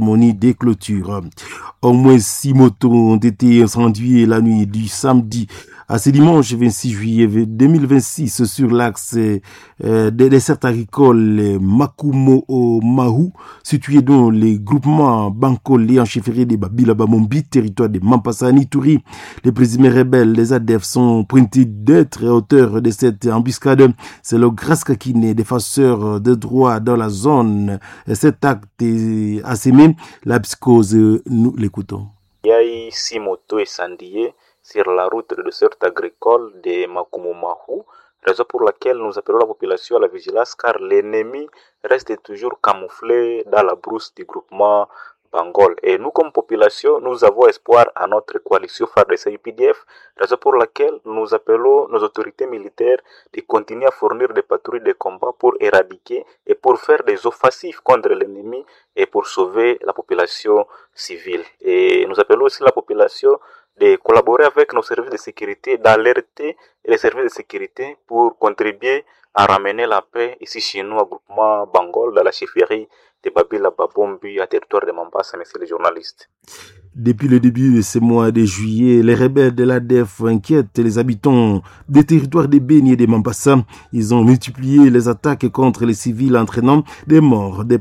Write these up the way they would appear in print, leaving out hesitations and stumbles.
cérémonie des clôtures. Au moins 6 motos ont été incendiées la nuit du samedi à ce dimanche 26 juillet 2026 sur l'axe des dessertes agricoles Makumo au Mahou, situé dans les groupements Bankole en chefferie de Babila Bamombi, territoire de Mampassani Touri. Les présumés rebelles, les ADF, sont pointés d'être auteurs de cette embuscade. C'est le Graskakine, défenseur de droits dans la zone. Cet acte a sémé la psychose. Nous l'écoutons. Il y a eu 6 motos incendiées sur la route de dessert agricole de Makumo-Mahou, raison pour laquelle nous appelons la population à la vigilance car l'ennemi reste toujours camouflé dans la brousse du groupement Bangol. Et nous, comme population, nous avons espoir à notre coalition FARDC UPDF, raison pour laquelle nous appelons nos autorités militaires de continuer à fournir des patrouilles de combat pour éradiquer et pour faire des offensives contre l'ennemi et pour sauver la population civile. Et nous appelons aussi la population de collaborer avec nos services de sécurité, d'alerter les services de sécurité pour contribuer à ramener la paix ici chez nous, au groupement Bangol, dans la chefferie de Babila Babombi, à territoire de Mambasa, messieurs les journalistes. Depuis le début de ce mois de juillet, les rebelles de l'ADF inquiètent les habitants des territoires de Beni et de Mambasa. Ils ont multiplié les attaques contre les civils, entraînant des morts, des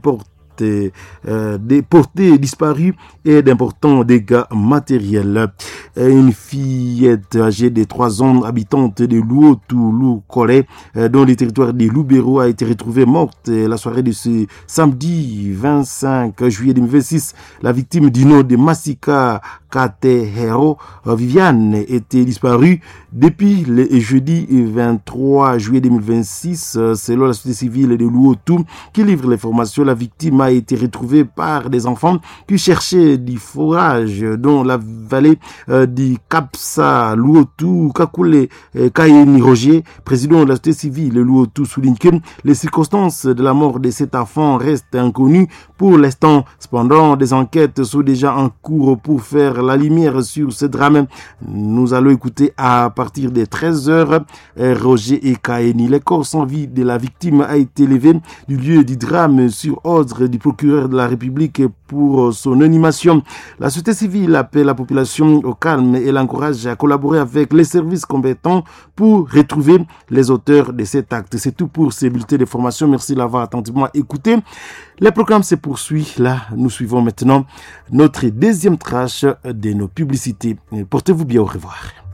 portées disparues et d'importants dégâts matériels. Une fillette âgée de 3 ans, habitante de Louotou-Lou-Kole, dont le territoire de Loubero, a été retrouvée morte la soirée de ce samedi 25 juillet 2026. La victime du nom de Masika Katehero, Viviane, était disparue depuis le jeudi 23 juillet 2026. Selon la société civile de Louotou, qui livre l'information, la victime a été retrouvée par des enfants qui cherchaient du fourrage dans la vallée du Kapsa. Louotou Kakule Kayeni Roger, président de la société civile Louotou, souligne que les circonstances de la mort de cet enfant restent inconnues pour l'instant. Cependant, des enquêtes sont déjà en cours pour faire la lumière sur ce drame. Nous allons écouter à partir des 13h Roger et Kayeni. Le corps sans vie de la victime a été élevé du lieu du drame sur ordre du procureur de la République pour son animation. La société civile appelle la population au calme et l'encourage à collaborer avec les services compétents pour retrouver les auteurs de cet acte. C'est tout pour ces bulletins de formation. Merci de l'avoir attentivement écouté. Le programme se poursuit. Là, nous suivons maintenant notre deuxième tranche de nos publicités. Portez-vous bien, au revoir.